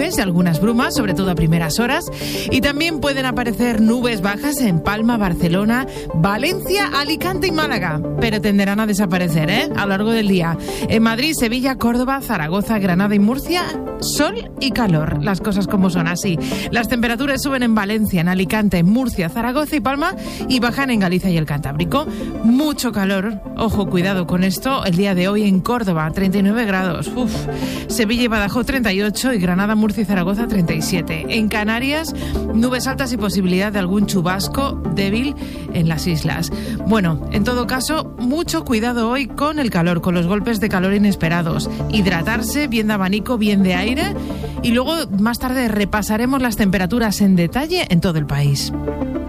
nubes y algunas brumas, sobre todo a primeras horas. Y también pueden aparecer nubes bajas en Palma, Barcelona, Valencia, Alicante y Málaga. Pero tenderán a desaparecer, a lo largo del día. En Madrid, Sevilla, Córdoba, Zaragoza, Granada y Murcia, sol y calor. Las cosas como son, así. Las temperaturas suben en Valencia, en Alicante, en Murcia, Zaragoza y Palma y bajan en Galicia y el Cantábrico. Mucho calor. Ojo, cuidado con esto. El día de hoy en Córdoba, 39 grados. Sevilla y Badajoz, 38 y Granada, Murcia y Zaragoza, 37. En Canarias, nubes altas y posibilidad de algún chubasco débil en las islas. Bueno, en todo caso, mucho cuidado hoy con el calor, con los golpes de calor inesperados. Hidratarse, bien de abanico, bien de aire. Y luego, más tarde, repasaremos las temperaturas en detalle en todo el país.